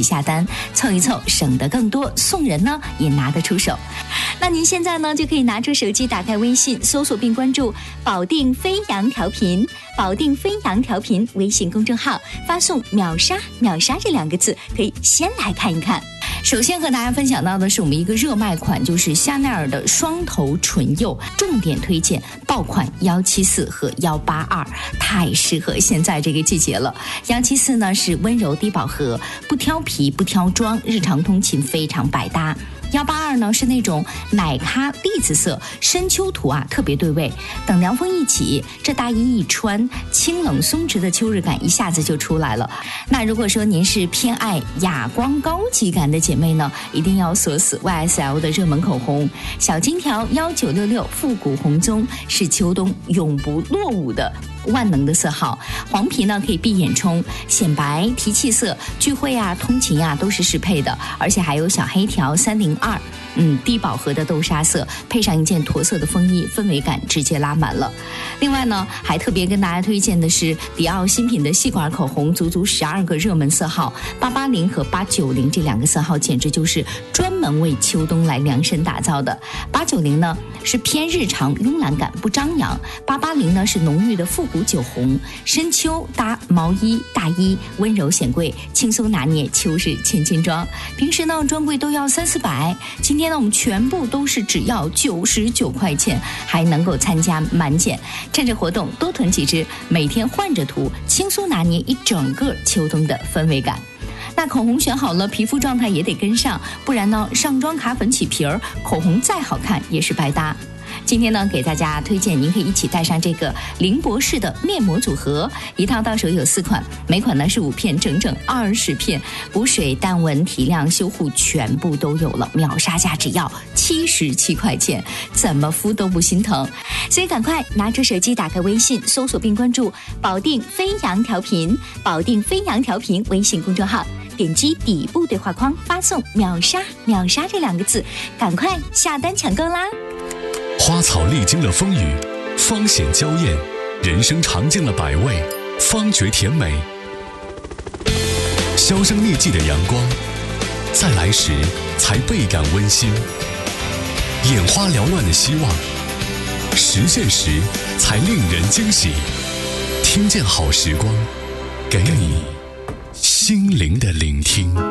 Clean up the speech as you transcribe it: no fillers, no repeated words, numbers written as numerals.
起下单，凑一凑省得更多，送人呢也拿得出手。那您现在呢就可以拿出手机，打开微信，搜索并关注保定飞扬调频，保定飞扬调频微信公众号，发送秒杀秒杀这2个字，可以先来看一看。首先和大家分享到的是我们一个热卖款，就是香奈儿的双头唇釉，重点推荐爆款174和182，太适合现在这个季节了。174呢是温柔低饱和，不挑皮不挑妆，日常通勤非常百搭。182呢是那种奶咖栗子色，深秋涂啊特别对味。等凉风一起，这大衣一穿，清冷松弛的秋日感一下子就出来了。那如果说您是偏爱哑光高级感的姐妹呢，一定要锁死 YSL 的热门口红，小金条1966复古红棕，是秋冬永不落伍的万能的色号。黄皮呢可以闭眼冲，显白提气色，聚会啊通勤啊都是适配的，而且还有小黑条302，低饱和的豆沙色，配上一件驼色的风衣，氛围感直接拉满了。另外呢还特别跟大家推荐的是迪奥新品的细管口红，足足12个热门色号，880和890这2个色号简直就是专门为秋冬来量身打造的。890呢是偏日常慵懒感不张扬，880呢是浓郁的复古酒红，深秋搭毛衣大衣，温柔显贵，轻松拿捏秋日千金装。平时呢专柜都要300-400，今天呢我们全部都是只要99块钱，还能够参加满减。趁着活动多囤几支，每天换着涂，轻松拿捏一整个秋冬的氛围感。那口红选好了，皮肤状态也得跟上，不然呢上妆卡粉起皮儿，口红再好看也是白搭。今天呢给大家推荐，您可以一起带上这个林博士的面膜组合，一套到手有4款，每款呢是5片，整整20片，补水淡纹提亮修护全部都有了，秒杀价只要77块钱，怎么敷都不心疼。所以赶快拿出手机，打开微信，搜索并关注保定飞扬调频，保定飞扬调频微信公众号，点击底部对话框，发送秒杀秒杀这2个字，赶快下单抢购啦。 花草历经了风雨，芳显娇艳；人生尝尽了百味，方觉甜美。销声匿迹的阳光，再来时才倍感温馨；眼花缭乱的希望，实现时才令人惊喜。听见好时光，给你心灵的聆听。